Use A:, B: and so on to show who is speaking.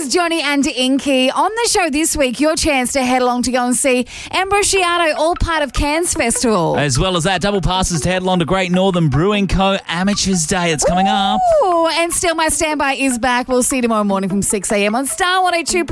A: Johnny and Inky. On the show this week, your chance to head along to go and see Ambrosiano, all part of Cairns Festival.
B: As well as that, double passes to head along to Great Northern Brewing Co. Amateurs Day. It's coming up.
A: Ooh, and Still My Standby is back. We'll see you tomorrow morning from 6 a.m. on Star 102.